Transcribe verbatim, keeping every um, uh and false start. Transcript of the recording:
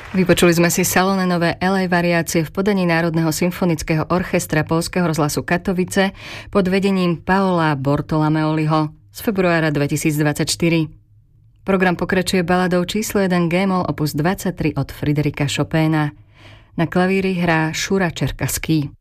Vypočuli sme si Salonénové el á variácie v podaní Národného symfonického orchestra Poľského rozhlasu Katovice pod vedením Paola Bortolomeoliho z februára dvetisícdvadsaťštyri. Program pokračuje baladou číslo jeden G-moll opus dvadsaťtri od Friderika Chopina. Na klavíri hrá Šura Čerkaský.